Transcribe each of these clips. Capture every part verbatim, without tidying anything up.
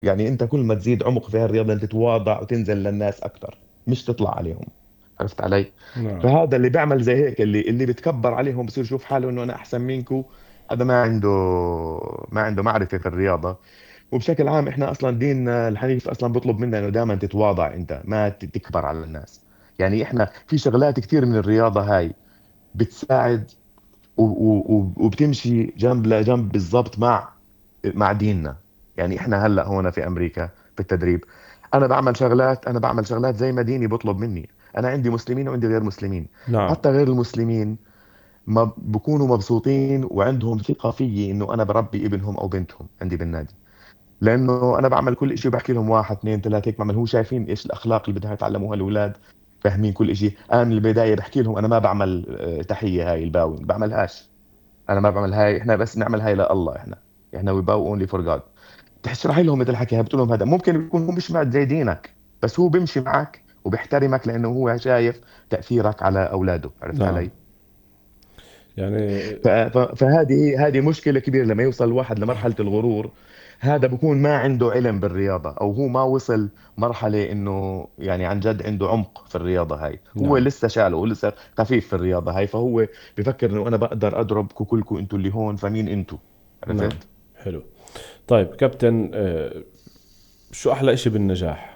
يعني انت كل ما تزيد عمق في هالرياضه انت تتواضع وتنزل للناس اكثر، مش تطلع عليهم. عرفت علي؟ نعم. فهذا اللي بيعمل زي هيك، اللي اللي بتكبر عليهم بصير يشوف حاله انه انا احسن منكم، هذا ما عنده ما عنده معرفه في الرياضه. وبشكل عام احنا اصلا ديننا الحنيف اصلا بيطلب منا انه دائما تتواضع انت، ما ت- تكبر على الناس. يعني احنا في شغلات كثير من الرياضه هاي بتساعد و- و- و- وبتمشي جنب لجنب بالضبط مع مع ديننا. يعني احنا هلا هون في امريكا في التدريب، انا بعمل شغلات انا بعمل شغلات زي ما ديني بطلب مني. انا عندي مسلمين وعندي غير مسلمين. نعم. حتى غير المسلمين ما بكونوا مبسوطين وعندهم ثقة فيي انه انا بربي ابنهم او بنتهم عندي بالنادي، لانه انا بعمل كل شيء وبحكي لهم واحد اثنين ثلاثة هيك بعمل. هو شايفين ايش الاخلاق اللي بدها يتعلموها الاولاد، فاهمين كل شيء. انا من البداية بحكي لهم انا ما بعمل آه، تحية هاي الباوي ما بعملهاش. انا ما بعمل هاي، احنا بس نعمل هاي لله. احنا احنا وي باو اونلي فور جاد. تشرح لهم مثل الحكي، بتقول لهم هذا ممكن يكون هو مش معد زي دينك، بس هو بيمشي معك وبيحترمك لانه هو شايف تاثيرك على اولاده. عرفت نعم. علي؟ يعني ف- ف- فهذه هذه مشكله كبيره لما يوصل الواحد لمرحله الغرور. هذا بكون ما عنده علم بالرياضه، او هو ما وصل مرحله انه يعني عن جد عنده عمق في الرياضه هاي. هو نعم. لسه شاله، هو لسه خفيف في الرياضه هاي، فهو بفكر انه انا بقدر اضربكم كلكم انتوا اللي هون، فمين انتوا؟ نعم. عرفت؟ حلو. طيب كابتن، آه، شو أحلى إشي بالنجاح؟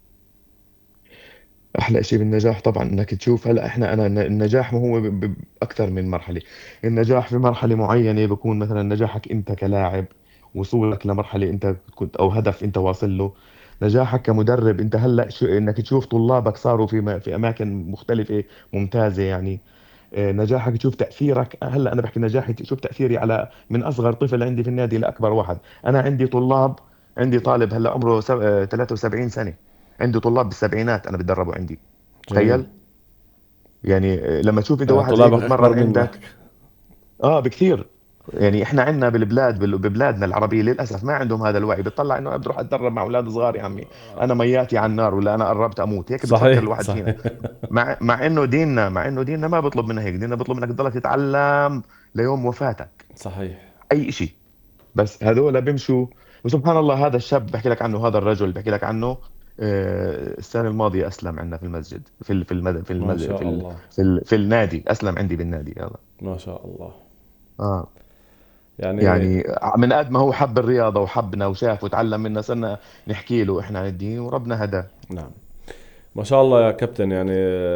احلى شيء بالنجاح طبعا انك تشوف. هلا احنا انا النجاح ما هو ب- ب- اكثر من مرحله. النجاح في مرحله معينه بكون مثلا نجاحك انت كلاعب، وصولك لمرحله انت كنت او هدف انت واصل له. نجاحك كمدرب انت هلا شو انك تشوف طلابك صاروا في م- في اماكن مختلفه ممتازه يعني. آه، نجاحك تشوف تاثيرك. هلا انا بحكي نجاحي تشوف تاثيري على من اصغر طفل عندي في النادي لاكبر واحد. انا عندي طلاب، عندي طالب هلا عمره سب- آه، ثلاثة وسبعين سنه، عندي طلاب بالسبعينات انا بتدربوا عندي. جميل. تخيل. يعني آه، لما تشوف انت يعني واحد زي هيك طلابك بتمرن أكبر منك؟ عندك. اه بكثير. يعني احنا عندنا بالبلاد بال- ببلادنا العربيه للاسف ما عندهم هذا الوعي. بتطلع انه انا بدي اروح اتدرب مع اولاد صغار، يا عمي انا مياتي على النار ولا انا قربت اموت، هيك بتفكر صحيح، الواحد فينا. صحيح. مع مع انه ديننا مع انه ديننا ما بيطلب منا هيك. ديننا بيطلب منك تضلك تتعلم ليوم وفاتك صحيح. اي شيء. بس هذول بيمشوا. وسبحان الله هذا الشاب بحكي لك عنه، هذا الرجل بحكي لك عنه، آه، السنه الماضيه اسلم عندنا في المسجد، في ال- في المد في ما المد في شاء ال الله. في, ال في النادي. اسلم عندي بالنادي هذا. ما شاء الله. اه. يعني يعني من قد ما هو حب الرياضه وحبنا وشاف وتعلم منا، صرنا نحكي له احنا عن الدين وربنا هداه. نعم. ما شاء الله يا كابتن، يعني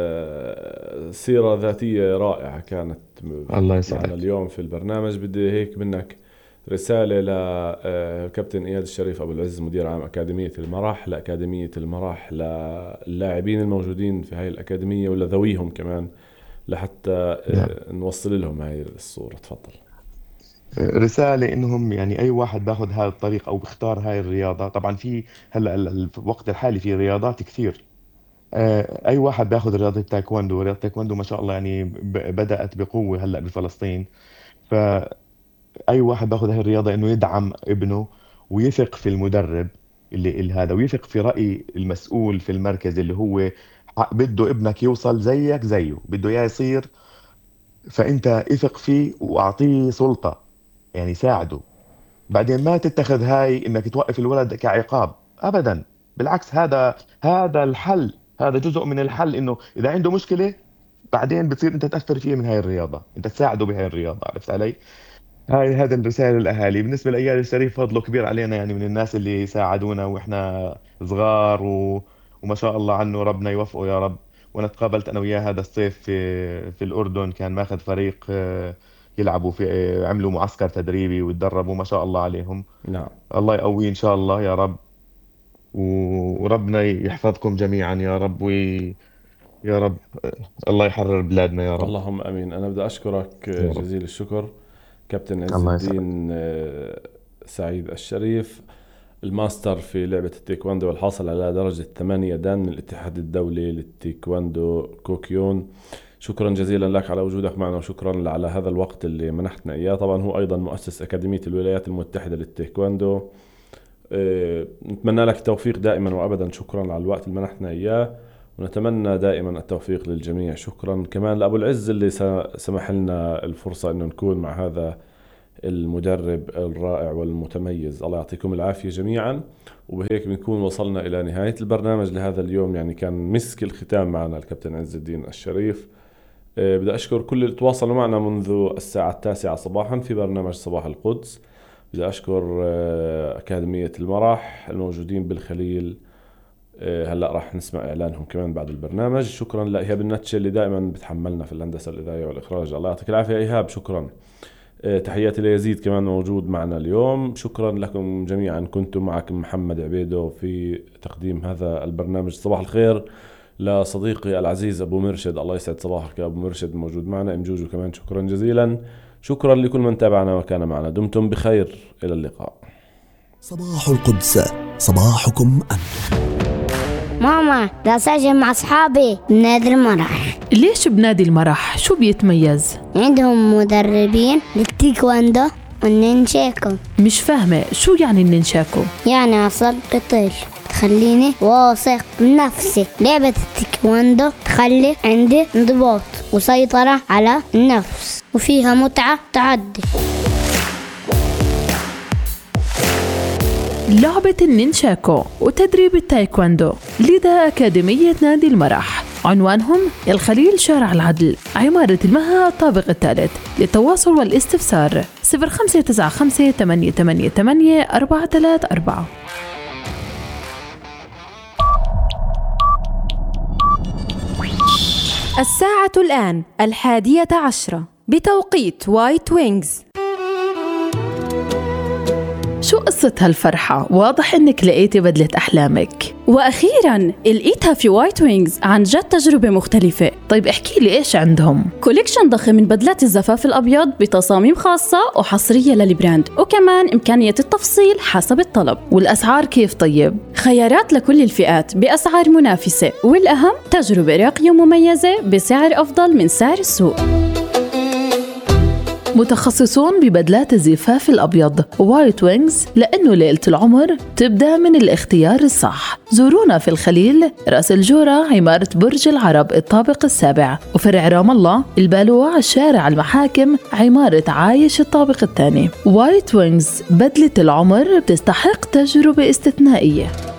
آه، سيرة ذاتية رائعة كانت الله معنا يسعدك. اليوم في البرنامج. بدي هيك منك رسالة لكابتن إياد الشريف أبو العز، مدير عام أكاديمية المرح، لأكاديمية المرح، للاعبين الموجودين في هاي الأكاديمية ولذويهم كمان، لحتى نعم. آه، نوصل لهم هاي الصورة. تفضل. رسالة إنهم يعني أي واحد باخذ هذا الطريق أو بيختار هاي الرياضة. طبعا في هلا ال- ال- في الوقت الحالي في رياضات كثير. آه، اي واحد بياخذ رياضه التايكوندو. رياضه التايكوندو ما شاء الله يعني ب- بدات بقوه هلا بفلسطين. فاي واحد بياخذ هاي الرياضه انه يدعم ابنه ويثق في المدرب اللي اللي هذا، ويثق في راي المسؤول في المركز اللي هو ح- بده ابنك يوصل زيك زيه، بده اياه يصير. فانت اثق فيه واعطيه سلطه، يعني ساعده. بعدين ما تتخذ هاي انك توقف الولد كعقاب ابدا. بالعكس، هذا هذا الحل، هذا جزء من الحل. انه اذا عنده مشكلة بعدين بتصير انت تأثر فيه من هاي الرياضة، انت تساعده بهاي الرياضة. عرفت علي؟ هاي هذا الرسالة للأهالي. بالنسبة لأياد الشريف فضله كبير علينا، يعني من الناس اللي ساعدونا وإحنا صغار و... وما شاء الله عنه، ربنا يوفقه يا رب. وأنا تقابلت أنا وياه هذا الصيف في في الأردن، كان ماخذ فريق آه، يلعبوا في آه، عملوا معسكر تدريبي وتدربوا ما شاء الله عليهم. نعم. الله يقويه إن شاء الله يا رب. و- وربنا يحفظكم جميعا يا رب، وي... يا رب. الله يحرر بلادنا يا رب. اللهم امين. انا بدي اشكرك يا رب. جزيل الشكر كابتن عز الله يسعدك. الدين آه، سعيد الشريف، الماستر في لعبة التايكوندو والحاصل على درجة ثمانية دان من الاتحاد الدولي للتايكوندو كوكيون. شكرا جزيلا لك على وجودك معنا، وشكرا على هذا الوقت اللي منحتنا إياه. طبعا هو أيضا مؤسس أكاديمية الولايات المتحدة للتايكوندو. آه، نتمنى لك التوفيق دائما وأبدا. شكرا على الوقت اللي منحتنا إياه، ونتمنى دائما التوفيق للجميع. شكرا كمان لأبو العز اللي س- سمح لنا الفرصة أنه نكون مع هذا المدرب الرائع والمتميز. الله يعطيكم العافية جميعا. وبهيك بنكون وصلنا إلى نهاية البرنامج لهذا اليوم. يعني كان مسك الختام معنا الكابتن عز الدين الشريف. أه بدي أشكر كل اللي تواصلوا معنا منذ الساعة التاسعة صباحا في برنامج صباح القدس. بدي أشكر أه أكاديمية المرح الموجودين بالخليل. أه هلأ راح نسمع إعلانهم كمان بعد البرنامج. شكرا لإيهاب النتشة اللي دائما بتحملنا في الهندسة الإذاعية والإخراج. الله يعطيك العافية إيهاب، شكرا. تحياتي ليزيد كمان موجود معنا اليوم. شكرا لكم جميعا. كنت معكم محمد عبيدو في تقديم هذا البرنامج. صباح الخير لصديقي العزيز أبو مرشد. الله يسعد صباحك يا أبو مرشد، موجود معنا. ام جوجو كمان شكرا جزيلا. شكرا لكل من تابعنا وكان معنا. دمتم بخير، إلى اللقاء. صباح القدس، صباحكم أنتم. ماما دا ساجن مع أصحابي بنادي المرح. ليش بنادي المرح؟ شو بيتميز؟ عندهم مدربين للتيكواندو والنينشاكو. مش فاهمة شو يعني النينشاكو؟ يعني أصل قتال تخليني واثق من نفسي. لعبة التيكواندو تخلي عندي انضباط وسيطرة على النفس، وفيها متعة تعدي. لعبة النينشاكو وتدريب التايكواندو لدى أكاديمية نادي المرح. عنوانهم الخليل شارع العدل، عمارة المها الطابق الثالث. للتواصل والاستفسار صفر خمسة تسعة خمسة ثمانية ثمانية ثمانية أربعة ثلاثة أربعة. الساعة الآن الحادية عشرة بتوقيت وايت وينجز. شو قصة هالفرحة؟ واضح إنك لقيتي بدلة أحلامك. وأخيراً لقيتها في وايت وينجز، عن جد تجربة مختلفة. طيب احكي لي إيش عندهم؟ كوليكشن ضخم من بدلات الزفاف الأبيض بتصاميم خاصة وحصرية للبراند، وكمان إمكانية التفصيل حسب الطلب. والأسعار كيف طيب؟ خيارات لكل الفئات بأسعار منافسة، والأهم تجربة راقية ومميزة بسعر أفضل من سعر السوق. متخصصون ببدلات الزفاف الأبيض وايت وينجز، لأنه ليلة العمر تبدأ من الاختيار الصح. زورونا في الخليل، رأس الجورة، عمارة برج العرب الطابق السابع، وفرع رام الله البالوع الشارع المحاكم، عمارة عايش الطابق الثاني. وايت وينجز، بدلة العمر بتستحق تجربة استثنائية.